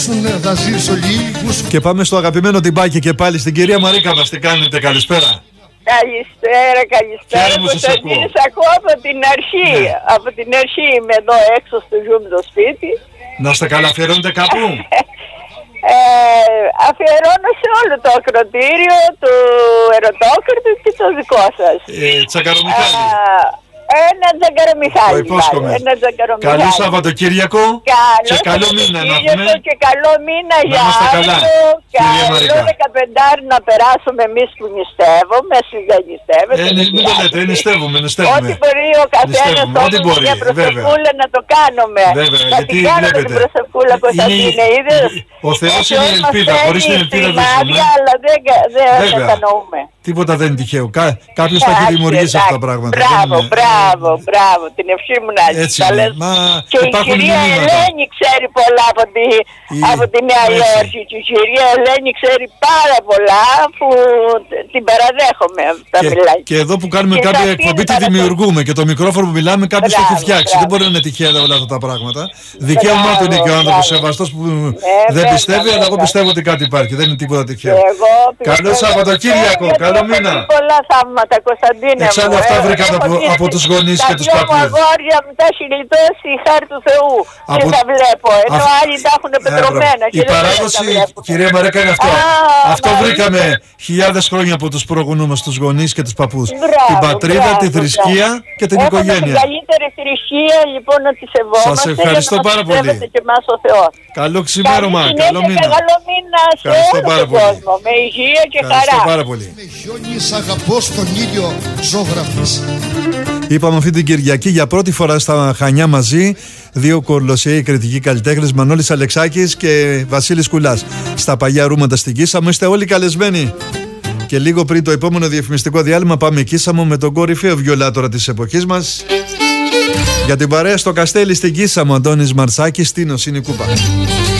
θα ζήσω λίγους. Και πάμε στο αγαπημένο τυμπάκι και πάλι στην κυρία Μαρίκα μας. Τι κάνετε, καλησπέρα. Καλησπέρα. Κωνσταντίνης, ακούω από την αρχή. Ναι. Από την αρχή είμαι εδώ έξω στο Zoom το σπίτι. Να είστε καλά, αφιερώνετε κάπου. Αφιερώνω σε όλο το ακροτήριο του Ερωτόκριτου και το δικό σας. Τσακαρομιχάλη. Ένα Τζαγκαρομιχάλη. Το υπόσχομαι. Καλό Σαββατοκύριακο και καλό μήνα να έχουμε. Και καλό μήνα για καλά, καλό 15 να περάσουμε εμείς που νηστεύουμε. Εσείς δεν νηστεύετε. Μην το λέτε, νηστεύουμε. Ό,τι μπορεί ο καθένας όμως μια προσευχούλα να το κάνουμε. Βέβαια, να την κάνουμε την προσευχούλα Κωνσταντίνε. Ο Θεός είναι η ελπίδα. Χωρίς την ελπίδα δεν ζούμε. Αλλά δεν κατανοούμε. Τίποτα δεν είναι τυχαίο. Κάποιος τα έχει δημιουργήσει αυτά τα πράγματα. Μπράβο, την ευχή μου να έτσι. Και η κυρία Ελένη ξέρει πολλά από τη Νέα Υόρκη. Και η κυρία Ελένη ξέρει πάρα πολλά που την παραδέχομαι. Και εδώ που κάνουμε κάποια εκπομπή τη δημιουργούμε. Και το μικρόφωνο που μιλάμε κάποιος το έχει φτιάξει. Δεν μπορεί να είναι τυχαία όλα αυτά τα πράγματα. Δικαίωμά του είναι και ο άνθρωπος σεβαστός που δεν πιστεύει, αλλά εγώ πιστεύω ότι κάτι υπάρχει. Δεν είναι τίποτα τυχαίο. Καλό Σαββατοκύριακο, καλό μήνα. Πολλά θαύματα, Κωνσταντίνε. Εξάλλου αυτά βρήκατε από τους γονείς και τους παππούδες. Τα δυο μου αγόρια μου τα έχει γλιτώσει η χάρη του Θεού. Και τα βλέπω. Ενώ άλλοι τα έχουν πετρωμένα. Η παράδοση, κυρία Μαρέκα, είναι αυτό. Αυτό βρήκαμε χιλιάδες χρόνια από τους προγονείς μας, τους γονείς και τους παππούς. Την πατρίδα, τη θρησκεία και την οικογένεια. Την καλύτερη θρησκεία, λοιπόν, να τη σεβόμαστε. Σας ευχαριστώ πάρα πολύ. Και εμάς ο Θεός. Καλό ξημέρωμα, καλό μήνα. Καλό μήνα σε όλο τον κόσμο. Με υγεία και χαρά. Ευχαριστώ πάρα πολύ. Αγαπώ στον ήλιο ζωγραφής. Είπαμε αυτή την Κυριακή για πρώτη φορά στα Χανιά μαζί δύο κορλοσιαίοι κριτικοί καλλιτέχνες, Μανώλης Αλεξάκης και Βασίλης Κουλάς. Στα παλιά ρούματα στην Κίσαμο είστε όλοι καλεσμένοι. Και λίγο πριν το επόμενο διαφημιστικό διάλειμμα πάμε Κίσαμο με τον κορυφαίο βιολάτορα της εποχής μας. Για την παρέα στο Καστέλι στην Κίσαμο, Αντώνης Μαρσάκης, Τίνος είναι η κούπα.